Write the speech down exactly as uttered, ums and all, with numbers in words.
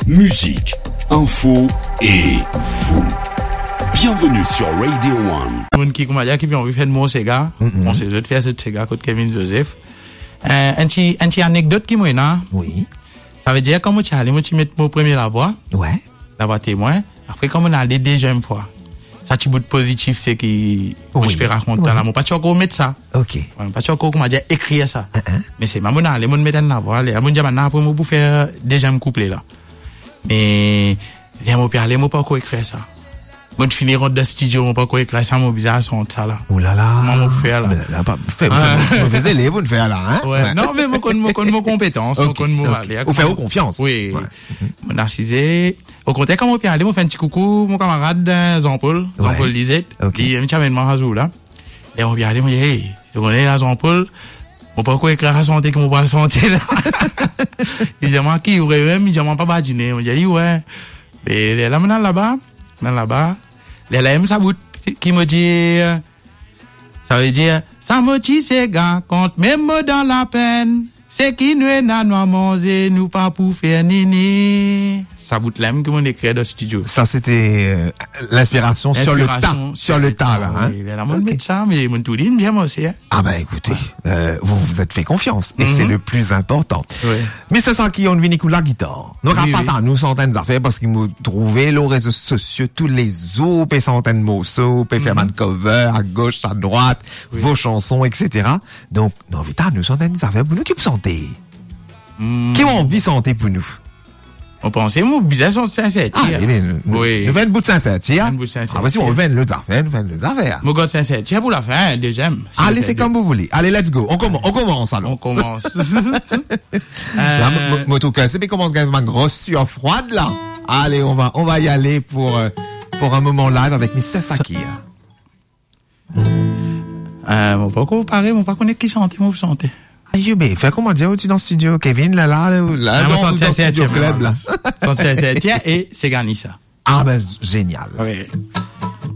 musique, info et vous. Bienvenue sur Radio One. Moun qui comment dire qui vient faire de mon Sega, on sait de faire ce Sega contre Kevin Joseph. Euh, un petit un petit anecdote qui moi là. Oui. Ça veut dire comment tu allais, moi tu mets mon premier la voix. Ouais. La voix témoin. Après comme on a allé deuxième fois. Ça petit bout de positif c'est qui oui. je peux raconter oui. là, moi pas tu encore mettre ça. OK. Ouais, pas tu encore comment dire écrire ça. Uh-huh. Mais c'est maman allé mon mettre la voix, les mon dire maintenant après moi pour faire deuxième couplet là. Mais les mots parler moi pas encore écrire ça. Quand tu finis dans le studio, on peut pas écrire ça, mon bizarre, son ça là. Oh là là. Comment faire là? Là, pas, fait, vous faisiez les, vous ne faites là, hein? Ouais. Non, mais moi, connais, moi, connais mon compétence, moi, connais mon aller. Vous faites confiance. Oui. Ouais. Mon narcisé. Au contraire, quand on peut aller, on fait un petit coucou, mon camarade, Jean-Paul, Jean-Paul Lisette. Ok. Il me chamène moi, jour là. Et on peut aller, on dit, hey, tu connais là, Jean-Paul? On peut pas écrire à santé, que mon pas santé là. Il dit, moi, qui, ouais, même, il dit, moi, pas badiner. On dit, ouais. Et là, maintenant, là-bas, maintenant, là-bas, les là, ça bout qui me dit, ça veut dire, ça me dit, c'est gars, compte même dans la peine, c'est qui nous est n'a nous manger, nous pas pour faire nini. Ça bout là, que mon écrit dans le studio. Ça, c'était euh, l'inspiration, l'inspiration sur le tas, sur le tas, là, hein. Il est là, mon okay. ça, mais mon tout dit, bien moi aussi, hein. Ah, ben, écoutez, euh, vous vous êtes fait confiance, et mm-hmm. c'est le plus important. Oui. Mais c'est ça qui ont venu la guitare. Nous, oui, pas tant, nous, centaines d'affaires, parce qu'ils m'ont trouvé, les réseaux sociaux, tous les autres, et centaines de morceaux, et faire man cover, à gauche, à droite, oui. vos chansons, et cetera. Donc, non, vite, nous, centaines d'affaires, pour nous, qui santé? Mm. Qui ont envie santé pour nous? On pensait, mon bizarre, sont sincères. Ah, eh bien, nous, oui. nous venons bout de sincère, tiens. Un bout de sincère. Ah, bah, si on vient le affaires, nous venons les affaires. Mon gars, sincère, tiens, pour la fin, deuxième. Si allez, c'est comme vous voulez. Allez, let's go. On commence, on commence, alors. On commence. euh... Là, mon tout cas, c'est bien commence, ma grosse sueur froide, là. Allez, on va, on va y aller pour, euh, pour un moment live avec mister Fakir. Euh, mon pas comparer, mon pas connaître qui santé, mon santé. Aïe, ben, fais comment dire, tu dans le studio, Kevin, là, là, là, là, dans, dans le studio club, là. Son sincère, tiens, et c'est gagné ça. Ah, ben, génial. Oui.